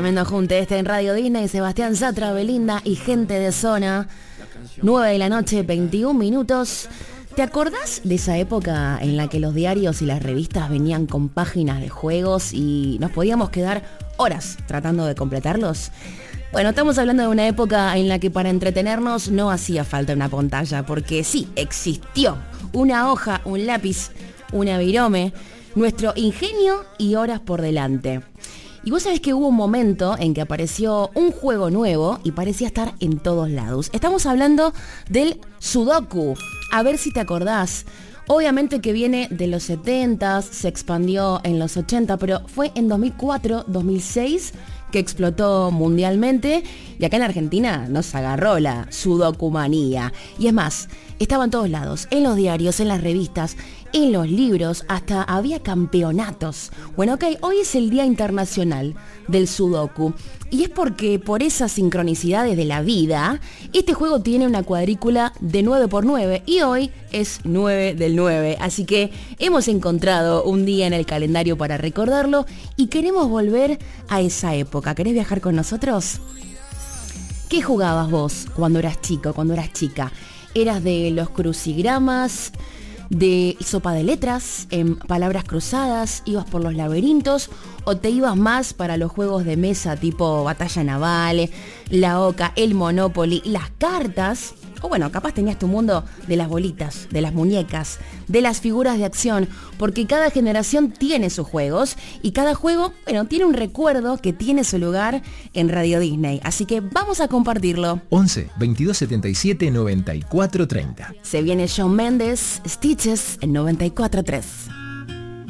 Tremendo junte este en Radio Disney, Sebastián Yatra, Belinda y gente de zona. 9 de la noche, 21 minutos. ¿Te acordás de esa época en la que los diarios y las revistas venían con páginas de juegos y nos podíamos quedar horas tratando de completarlos? Bueno, estamos hablando de una época en la que para entretenernos no hacía falta una pantalla, porque sí, existió una hoja, un lápiz, una virome, nuestro ingenio y horas por delante. Y vos sabés que hubo un momento en que apareció un juego nuevo y parecía estar en todos lados. Estamos hablando del Sudoku. A ver si te acordás. Obviamente que viene de los 70s, se expandió en los 80, pero fue en 2004, 2006 que explotó mundialmente y acá en Argentina nos agarró la sudokumanía. Y es más, estaba en todos lados, en los diarios, en las revistas, en los libros, hasta había campeonatos. Bueno, ok, hoy es el Día Internacional del Sudoku y es porque por esas sincronicidades de la vida, este juego tiene una cuadrícula de 9×9 y hoy es 9 del 9. Así que hemos encontrado un día en el calendario para recordarlo y queremos volver a esa época. ¿Querés viajar con nosotros? ¿Qué jugabas vos cuando eras chico, cuando eras chica? ¿Eras de los crucigramas, de sopa de letras, en palabras cruzadas, ibas por los laberintos o te ibas más para los juegos de mesa tipo Batalla Naval, la Oca, el Monopoly, las cartas? O bueno, capaz tenías tu mundo de las bolitas, de las muñecas, de las figuras de acción, porque cada generación tiene sus juegos y cada juego, bueno, tiene un recuerdo que tiene su lugar en Radio Disney. Así que vamos a compartirlo. 11 22 77 94 30. Se viene Shawn Mendes, Stitches en 94.3.